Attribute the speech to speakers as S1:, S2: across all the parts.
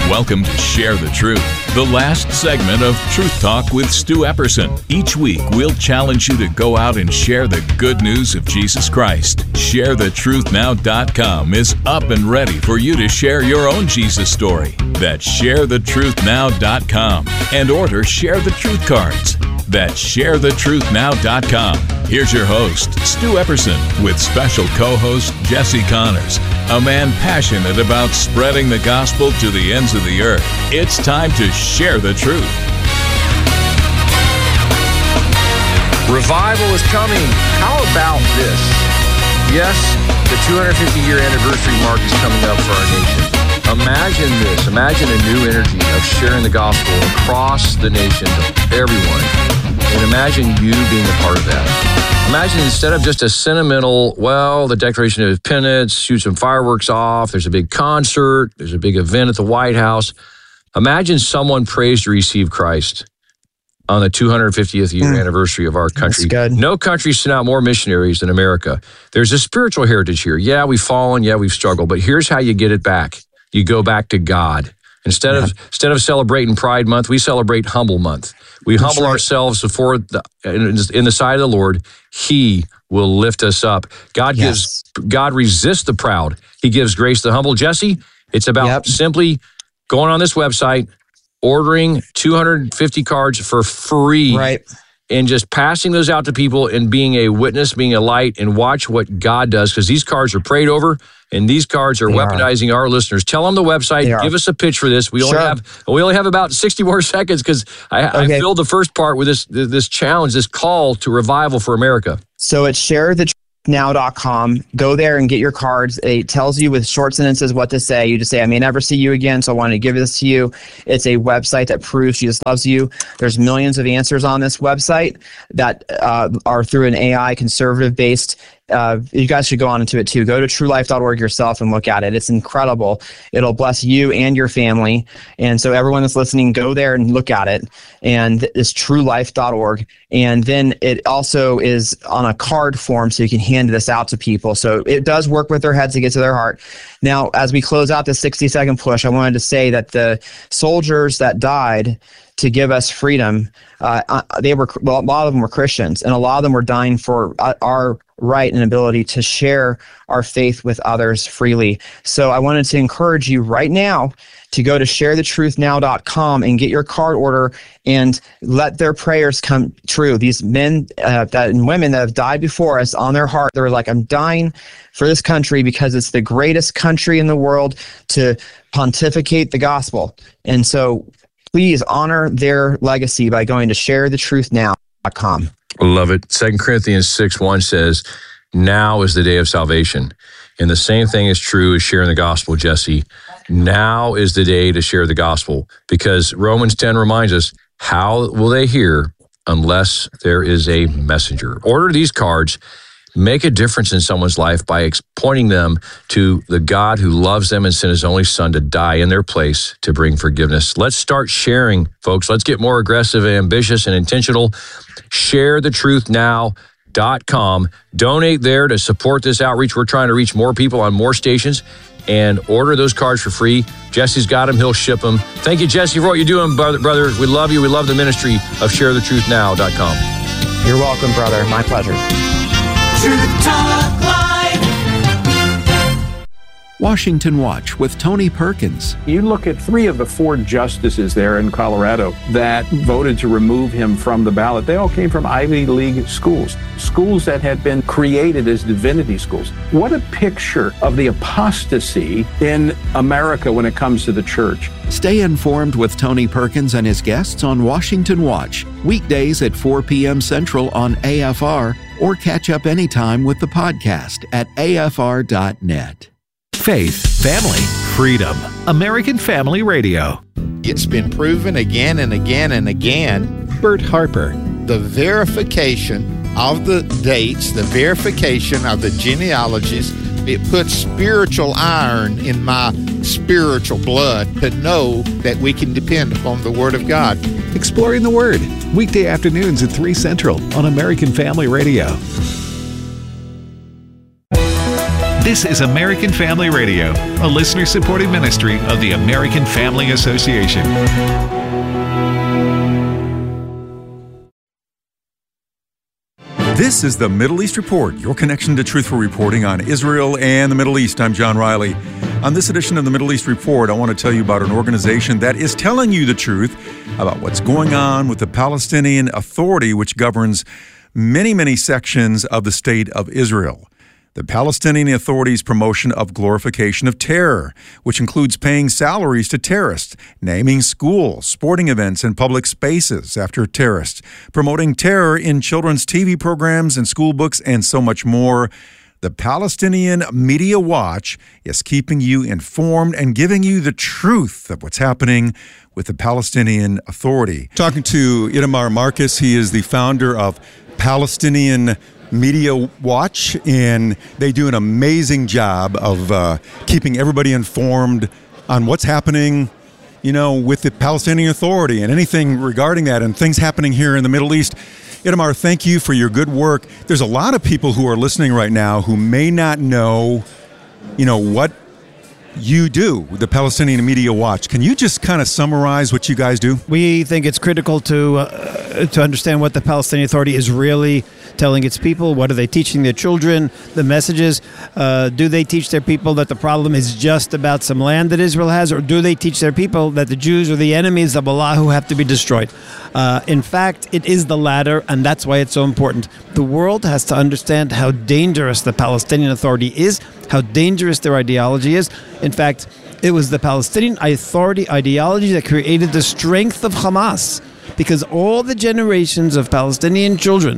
S1: Welcome to Share the Truth, the last segment of Truth Talk with Stu Epperson. Each week, we'll challenge you to go out and share the good news of Jesus Christ. ShareTheTruthNow.com is up and ready for you to share your own Jesus story. That's ShareTheTruthNow.com and order Share the Truth cards. That's ShareTheTruthNow.com. Here's your host, Stu Epperson, with special co-host Jesse Connors, a man passionate about spreading the gospel to the ends of the earth. It's time to share the truth.
S2: Revival is coming. How about this? Yes, the 250-year anniversary mark is coming up for our nation. Imagine this. Imagine a new energy of sharing the gospel across the nation to everyone. And imagine you being a part of that. Imagine instead of just a sentimental, the Declaration of Independence, shoot some fireworks off, there's a big concert, there's a big event at the White House. Imagine someone prays to receive Christ on the 250th year anniversary of our country.
S3: That's good.
S2: No country sent out more missionaries than America. There's a spiritual heritage here. Yeah, we've fallen. Yeah, we've struggled. But here's how you get it back. You go back to God. Instead of celebrating Pride Month, we celebrate Humble Month. We humble ourselves before in the sight of the Lord. He will lift us up. God resists the proud. He gives grace to the humble. Jesse, it's about simply going on this website, ordering 250 cards for free, and just passing those out to people and being a witness, being a light, and watch what God does, because these cards are prayed over. And these cards are weaponizing our listeners. Tell them the website. Give us a pitch for this. We only have about 60 more seconds, because I filled the first part with this challenge, this call to revival for America.
S3: So it's ShareTheTruthNow.com. Go there and get your cards. It tells you with short sentences what to say. You just say, I may never see you again, so I want to give this to you. It's a website that proves Jesus loves you. There's millions of answers on this website that are through an AI conservative-based. You guys should go on into it too. Go to truelife.org yourself and look at it. It's incredible. It'll bless you and your family. And so everyone that's listening, go there and look at it. And it's truelife.org. And then it also is on a card form, so you can hand this out to people. So it does work with their heads to get to their heart. Now, as we close out the 60-second push, I wanted to say that the soldiers that died to give us freedom, a lot of them were Christians, and a lot of them were dying for our right and ability to share our faith with others freely. So I wanted to encourage you right now to go to ShareTheTruthNow.com and get your card order and let their prayers come true. These men and women that have died before us, on their heart, they're like, I'm dying for this country because it's the greatest country in the world to pontificate the gospel. And so please honor their legacy by going to ShareTheTruthNow.com.
S2: Love it. 2 Corinthians 6:1 says, now is the day of salvation. And the same thing is true as sharing the gospel, Jesse. Now is the day to share the gospel, because Romans 10 reminds us, how will they hear unless there is a messenger? Order these cards. Make a difference in someone's life by pointing them to the God who loves them and sent his only son to die in their place to bring forgiveness. Let's start sharing, folks. Let's get more aggressive and ambitious and intentional. ShareTheTruthNow.com. Donate there to support this outreach. We're trying to reach more people on more stations, and order those cards for free. Jesse's got them. He'll ship them. Thank you, Jesse, for what you're doing, brother. We love you. We love the ministry of ShareTheTruthNow.com.
S3: You're welcome, brother. My pleasure.
S4: Truth Talk Live.
S5: Washington Watch with Tony Perkins.
S6: You look at 3 of the 4 justices there in Colorado that voted to remove him from the ballot. They all came from Ivy League schools that had been created as divinity schools. What a picture of the apostasy in America when it comes to the church.
S5: Stay informed with Tony Perkins and his guests on Washington Watch, weekdays at 4 p.m. Central on AFR, or catch up anytime with the podcast at afr.net.
S7: Faith, family, freedom. American Family Radio.
S8: It's been proven again and again and again.
S7: Bert Harper.
S8: The verification of the dates, the verification of the genealogies, it puts spiritual iron in my spiritual blood to know that we can depend upon the Word of God.
S7: Exploring the Word, weekday afternoons at 3 Central on American Family Radio. This is American Family Radio, a listener-supported ministry of the American Family Association.
S9: This is the Middle East Report, your connection to truthful reporting on Israel and the Middle East. I'm John Riley. On this edition of the Middle East Report, I want to tell you about an organization that is telling you the truth about what's going on with the Palestinian Authority, which governs many sections of the state of Israel. The Palestinian Authority's promotion of glorification of terror, which includes paying salaries to terrorists, naming schools, sporting events, and public spaces after terrorists, promoting terror in children's TV programs and school books, and so much more. The Palestinian Media Watch is keeping you informed and giving you the truth of what's happening with the Palestinian Authority. Talking to Itamar Marcus, he is the founder of Palestinian Media Watch, and they do an amazing job of keeping everybody informed on what's happening, with the Palestinian Authority and anything regarding that and things happening here in the Middle East. Itamar, thank you for your good work. There's a lot of people who are listening right now who may not know, what you do with the Palestinian Media Watch. Can you just kind of summarize what you guys do?
S10: We think it's critical to understand what the Palestinian Authority is really telling its people. What are they teaching their children? The messages. Do they teach their people that the problem is just about some land that Israel has, or do they teach their people that the Jews are the enemies of Allah who have to be destroyed? In fact, it is the latter, and that's why it's so important. The world has to understand how dangerous the Palestinian Authority is, how dangerous their ideology is. In fact, it was the Palestinian Authority ideology that created the strength of Hamas, because all the generations of Palestinian children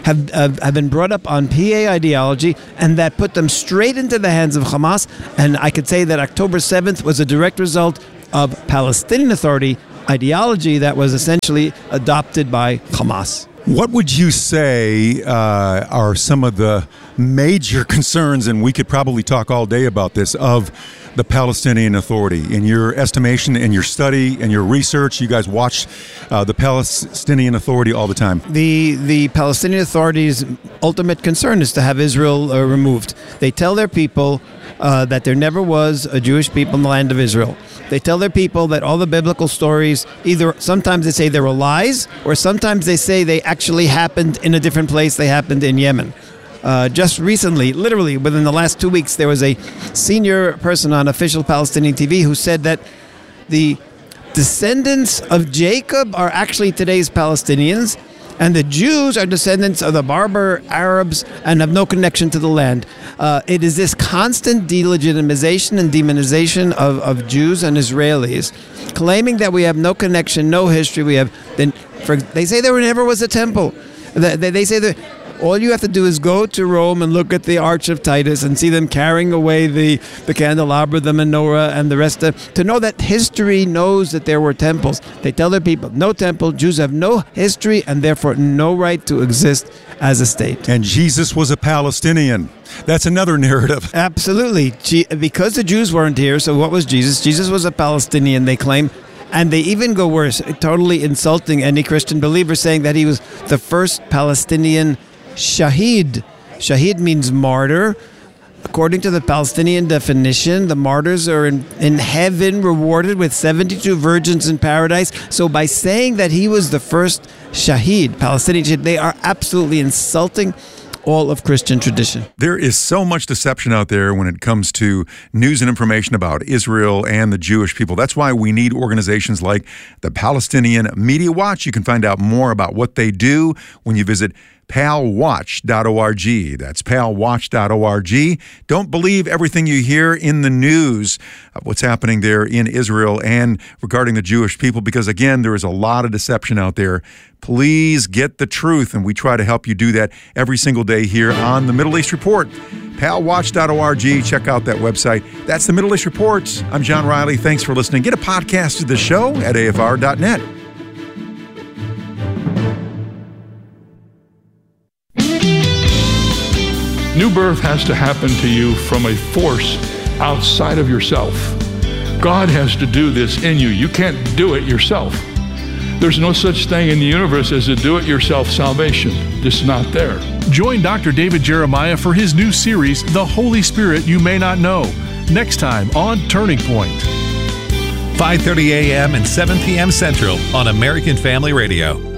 S10: have been brought up on PA ideology, and that put them straight into the hands of Hamas. And I could say that October 7th was a direct result of Palestinian Authority ideology that was essentially adopted by Hamas.
S9: What would you say are some of the major concerns, and we could probably talk all day about this, of the Palestinian Authority? In your estimation, in your study, and your research, you guys watch the Palestinian Authority all the time.
S10: The Palestinian Authority's ultimate concern is to have Israel removed. They tell their people that there never was a Jewish people in the land of Israel. They tell their people that all the biblical stories, either sometimes they say they were lies, or sometimes they say they actually happened in a different place. They happened in Yemen. Just recently, literally within the last 2 weeks, there was a senior person on official Palestinian TV who said that the descendants of Jacob are actually today's Palestinians, and the Jews are descendants of the Berber Arabs and have no connection to the land. It is this constant delegitimization and demonization of Jews and Israelis, claiming that we have no connection, no history. They say there never was a temple. They say that all you have to do is go to Rome and look at the Arch of Titus and see them carrying away the candelabra, the menorah, and the rest to know that history knows that there were temples. They tell their people, no temple, Jews have no history and therefore no right to exist as a state.
S9: And Jesus was a Palestinian. That's another narrative.
S10: Absolutely. Because the Jews weren't here, so what was Jesus? Jesus was a Palestinian, they claim. And they even go worse, totally insulting any Christian believer, saying that he was the first Palestinian Shahid. Shahid means martyr. According to the Palestinian definition, the martyrs are in heaven rewarded with 72 virgins in paradise. So by saying that he was the first Shahid, Palestinian Shahid, they are absolutely insulting all of Christian tradition.
S9: There is so much deception out there when it comes to news and information about Israel and the Jewish people. That's why we need organizations like the Palestinian Media Watch. You can find out more about what they do when you visit palwatch.org. That's palwatch.org. Don't believe everything you hear in the news of what's happening there in Israel and regarding the Jewish people, because again, there is a lot of deception out there. Please get the truth, and we try to help you do that every single day here on the Middle East Report. palwatch.org. Check out that website. That's the Middle East Report. I'm John Riley. Thanks for listening. Get a podcast of the show at afr.net.
S11: New birth has to happen to you from a force outside of yourself. God has to do this in you. You can't do it yourself. There's no such thing in the universe as a do-it-yourself salvation. Just not there.
S12: Join Dr. David Jeremiah for his new series, The Holy Spirit You May Not Know, next time on Turning Point.
S7: 5:30 a.m. and 7 p.m. Central on American Family Radio.